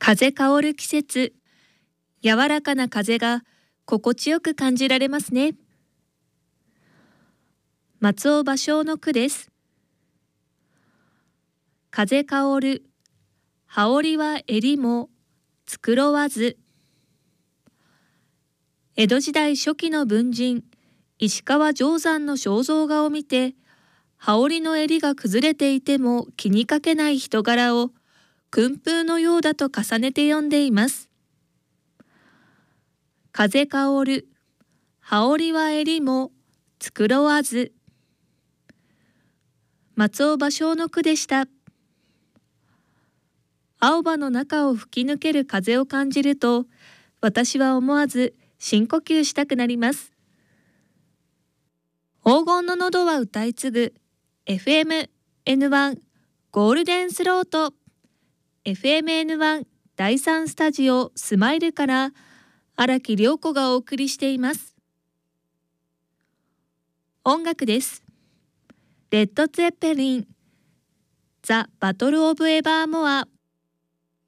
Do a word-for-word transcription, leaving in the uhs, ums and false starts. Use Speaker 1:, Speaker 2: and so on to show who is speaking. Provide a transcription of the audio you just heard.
Speaker 1: 風香る季節、柔らかな風が心地よく感じられますね。松尾芭蕉の句です。風香る、羽織は襟も繕わず。江戸時代初期の文人、石川定山の肖像画を見て、羽織の襟が崩れていても気にかけない人柄を訓風のようだと重ねて読んでいます。風香る、羽織は襟も繕わず。松尾芭蕉の句でした。青葉の中を吹き抜ける風を感じると、私は思わず深呼吸したくなります。黄金の喉は歌い継ぐ エフエムエヌワン ゴールデンスロート エフエムエヌワン だいさんスタジオスマイルから荒木涼子がお送りしています。音楽です。レッド・ツェッペリンザ・バトル・オブ・エバーモア。